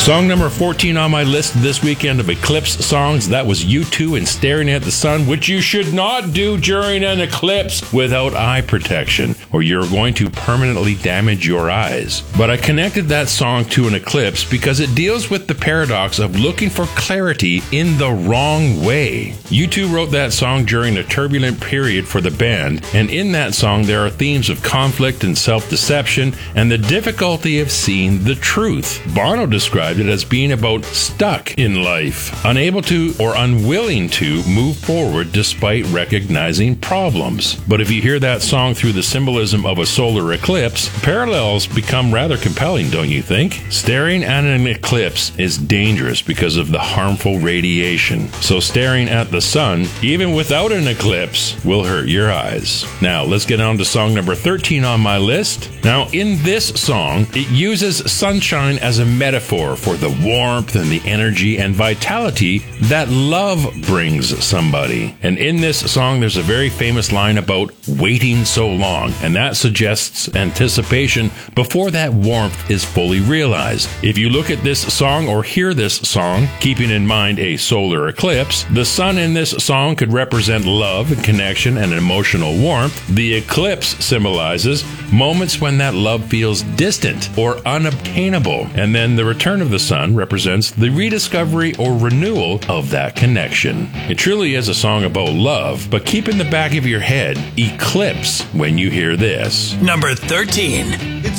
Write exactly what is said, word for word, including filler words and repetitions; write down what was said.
Song number fourteen on my list this weekend of Eclipse songs, that was U two and Staring at the Sun, which you should not do during an eclipse without eye protection, or you're going to permanently damage your eyes. But I connected that song to an eclipse because it deals with the paradox of looking for clarity in the wrong way. U two wrote that song during a turbulent period for the band, and in that song there are themes of conflict and self-deception and the difficulty of seeing the truth. Bono described it as being about stuck in life, unable to or unwilling to move forward despite recognizing problems. But if you hear that song through the symbolism of a solar eclipse, parallels become rather compelling, don't you think? Staring at an eclipse is dangerous because of the harmful radiation. So staring at the sun, even without an eclipse, will hurt your eyes. Now, let's get on to song number thirteen on my list. Now, in this song, it uses sunshine as a metaphor for the warmth and the energy and vitality that love brings somebody. And in this song, there's a very famous line about waiting so long, and that suggests anticipation before that warmth is fully realized. If you look at this song or hear this song, keeping in mind a solar eclipse, the sun in this song could represent love and connection and emotional warmth. The eclipse symbolizes moments when that love feels distant or unobtainable, and then the return of the sun represents the rediscovery or renewal of that connection. It truly is a song about love, but keep in the back of your head eclipse when you hear this. Number thirteen. It's